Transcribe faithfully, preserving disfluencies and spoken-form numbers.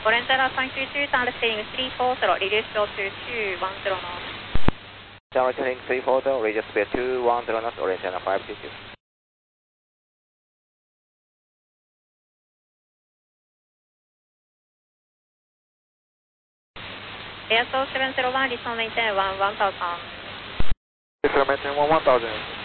Orange Channel five two two, sound staying three four zero, reduce speed to two one zero knots. Channel turning three four zero, reduce speed two one zero knots, Orange Channel five two two. Airflow seven zero one, listen maintain one one thousand. Listen maintain one one thousand.